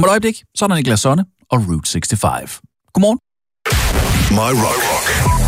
Om et øjeblik, så er der Niklas Sonne og Route 65. Godmorgen. My Rock.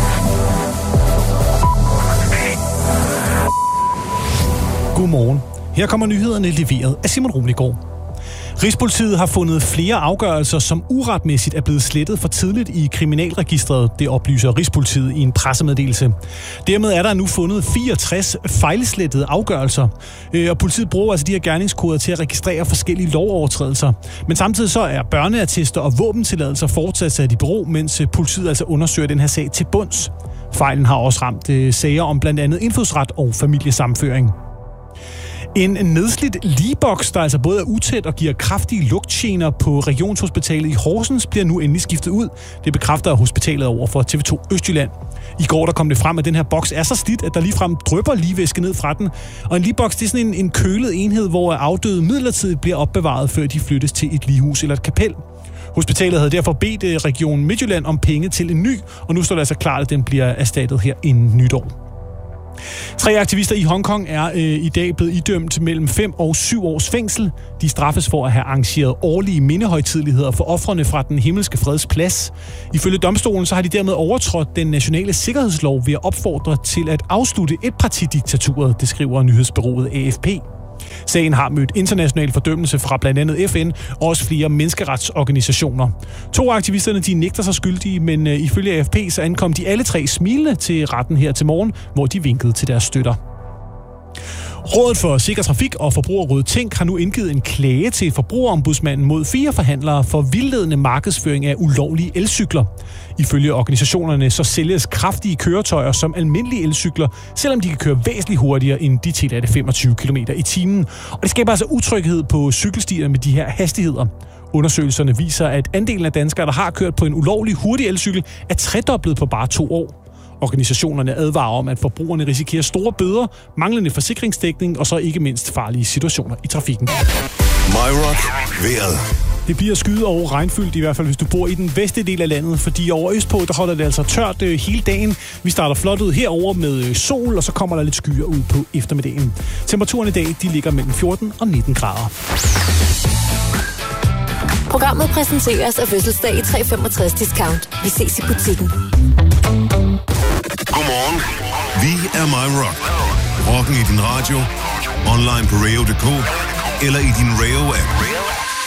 Godmorgen. Her kommer nyhederne leveret af Simon Rumligård. Rigspolitiet har fundet flere afgørelser, som uretmæssigt er blevet slettet for tidligt i kriminalregistret. Det oplyser Rigspolitiet i en pressemeddelelse. Dermed er der nu fundet 64 fejlslettede afgørelser. Og politiet bruger altså de her gerningskoder til at registrere forskellige lovovertrædelser. Men samtidig så er børneattester og våbentilladelser fortsat sat i bero, mens politiet altså undersøger den her sag til bunds. Fejlen har også ramt sager om blandt andet indfødsret og familiesammenføring. En nedslidt ligeboks, der altså både er utæt og giver kraftige lugtgener på Regionshospitalet i Horsens, bliver nu endelig skiftet ud. Det bekræfter hospitalet over for TV2 Østjylland. I går der kom det frem, at den her boks er så slidt, at der ligefrem drypper ligvæske ned fra den. Og en ligeboks, det er sådan en kølet enhed, hvor afdøde midlertidigt bliver opbevaret, før de flyttes til et lighus eller et kapel. Hospitalet havde derfor bedt Region Midtjylland om penge til en ny, og nu står det altså klart, at den bliver erstattet her inden nytår. 3 aktivister i Hongkong er i dag blevet idømt mellem 5 og 7 års fængsel. De straffes for at have arrangeret årlige mindehøjtideligheder for ofrene fra den himmelske freds plads. Ifølge domstolen så har de dermed overtrådt den nationale sikkerhedslov ved at opfordre til at afslutte etpartidiktaturet, det skriver nyhedsbureauet AFP. Sagen har mødt international fordømmelse fra blandt andet FN og også flere menneskeretsorganisationer. 2 af aktivisterne de nægter sig skyldige, men ifølge AFP så ankom de alle 3 smilende til retten her til morgen, hvor de vinkede til deres støtter. Rådet for Sikker Trafik og Forbrugerrådet Tænk har nu indgivet en klage til Forbrugerombudsmanden mod 4 forhandlere for vildledende markedsføring af ulovlige elcykler. Ifølge organisationerne så sælges kraftige køretøjer som almindelige elcykler, selvom de kan køre væsentligt hurtigere end de tilladte 25 km i timen. Og det skaber altså utryghed på cykelstier med de her hastigheder. Undersøgelserne viser, at andelen af danskere, der har kørt på en ulovlig hurtig elcykel, er tredoblet på bare 2 år. Organisationerne advarer om, at forbrugerne risikerer store bøder, manglende forsikringsdækning og så ikke mindst farlige situationer i trafikken. My Rock. Vejret. Det bliver skyet og regnfyldt, i hvert fald hvis du bor i den vestlige del af landet, fordi over østpå, der holder det altså tørt hele dagen. Vi starter flot ud herover med sol, og så kommer der lidt skyer ud på eftermiddagen. Temperaturen i dag, de ligger mellem 14 og 19 grader. Programmet præsenteres af Fødselsdag i 365 Discount. Vi ses i butikken. Godmorgen. Vi er My Rock. Rocken i din radio, online på radio.dk eller i din Radio-app.